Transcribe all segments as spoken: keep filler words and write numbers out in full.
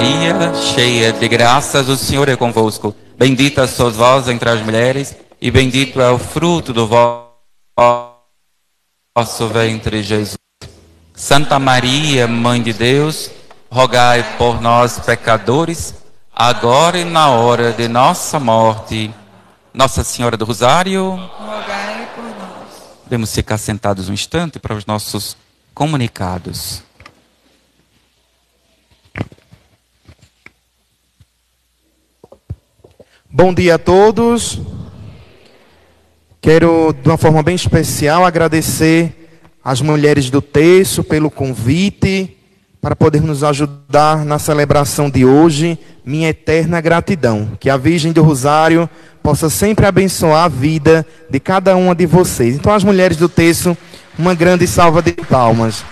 Maria, cheia de graças, o Senhor é convosco. Bendita sois vós entre as mulheres, e bendito é o fruto do vosso ventre, Jesus. Santa Maria, Mãe de Deus, rogai por nós, pecadores, agora e na hora de nossa morte. Nossa Senhora do Rosário, rogai por nós. Podemos ficar sentados um instante para os nossos comunicados. Bom dia a todos. Quero, de uma forma bem especial, agradecer às mulheres do terço pelo convite para poder nos ajudar na celebração de hoje. Minha eterna gratidão. Que a Virgem do Rosário possa sempre abençoar a vida de cada uma de vocês. Então, as mulheres do terço, uma grande salva de palmas.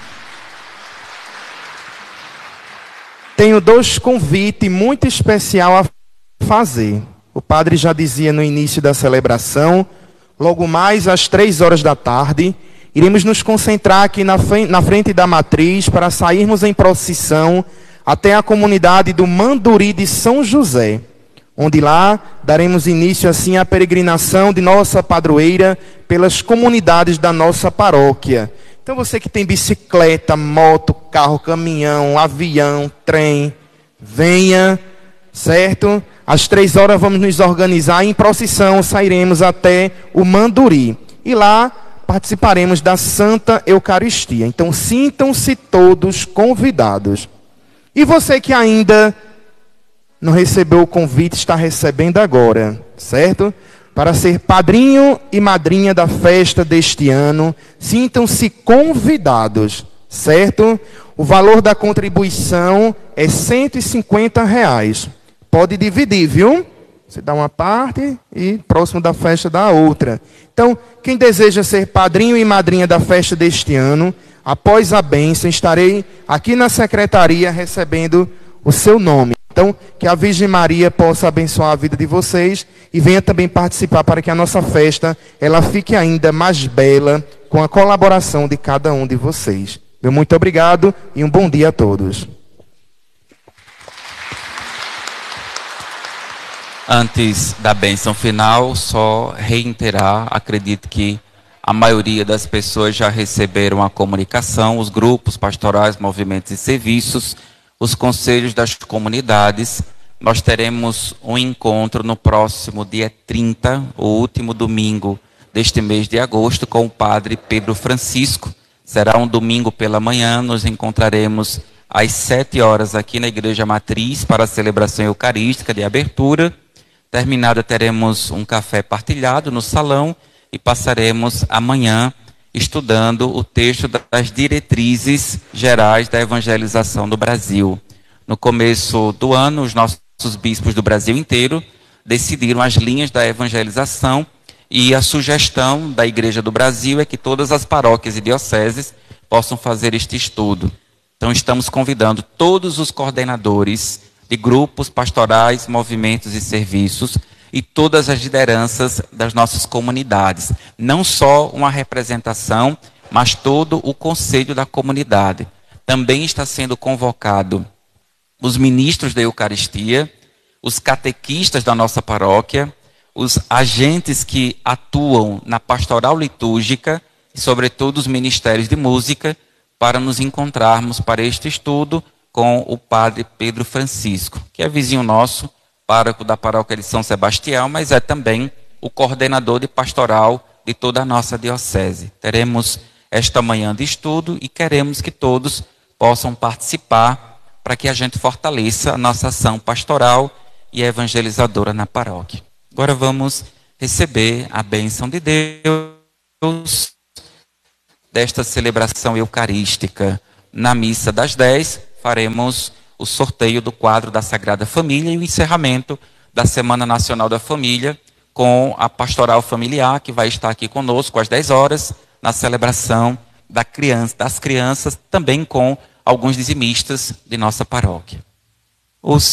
Tenho dois convites muito especiais a fazer. O padre já dizia no início da celebração, logo mais às três horas da tarde, iremos nos concentrar aqui na frente da matriz para sairmos em procissão até a comunidade do Manduri de São José, onde lá daremos início assim à peregrinação de nossa padroeira pelas comunidades da nossa paróquia. Então você que tem bicicleta, moto, carro, caminhão, avião, trem, venha, certo? Às três horas vamos nos organizar e em procissão sairemos até o Manduri. E lá participaremos da Santa Eucaristia. Então sintam-se todos convidados. E você que ainda não recebeu o convite, está recebendo agora, certo? Para ser padrinho e madrinha da festa deste ano, sintam-se convidados, certo? O valor da contribuição é cento e cinquenta reais. Pode dividir, viu? Você dá uma parte e próximo da festa dá a outra. Então, quem deseja ser padrinho e madrinha da festa deste ano, após a bênção, estarei aqui na secretaria recebendo o seu nome. Então, que a Virgem Maria possa abençoar a vida de vocês e venha também participar para que a nossa festa ela fique ainda mais bela com a colaboração de cada um de vocês. Meu muito obrigado e um bom dia a todos. Antes da bênção final, só reiterar, acredito que a maioria das pessoas já receberam a comunicação, os grupos pastorais, movimentos e serviços, os conselhos das comunidades. Nós teremos um encontro no próximo dia trinta, o último domingo deste mês de agosto, com o padre Pedro Francisco. Será um domingo pela manhã, nos encontraremos às sete horas aqui na Igreja Matriz para a celebração eucarística de abertura. Terminada, teremos um café partilhado no salão e passaremos amanhã estudando o texto das diretrizes gerais da evangelização do Brasil. No começo do ano, os nossos bispos do Brasil inteiro decidiram as linhas da evangelização e a sugestão da Igreja do Brasil é que todas as paróquias e dioceses possam fazer este estudo. Então, estamos convidando todos os coordenadores de grupos pastorais, movimentos e serviços e todas as lideranças das nossas comunidades. Não só uma representação, mas todo o conselho da comunidade. Também está sendo convocado os ministros da Eucaristia, os catequistas da nossa paróquia, os agentes que atuam na pastoral litúrgica e, sobretudo, os ministérios de música, para nos encontrarmos para este estudo com o padre Pedro Francisco, que é vizinho nosso, pároco da paróquia de São Sebastião, mas é também o coordenador de pastoral de toda a nossa diocese. Teremos esta manhã de estudo e queremos que todos possam participar para que a gente fortaleça a nossa ação pastoral e evangelizadora na paróquia. Agora vamos receber a bênção de Deus desta celebração eucarística. Na missa das dez, faremos o sorteio do quadro da Sagrada Família e o encerramento da Semana Nacional da Família com a Pastoral Familiar, que vai estar aqui conosco às dez horas, na celebração da criança, das crianças, também com alguns dizimistas de nossa paróquia. Os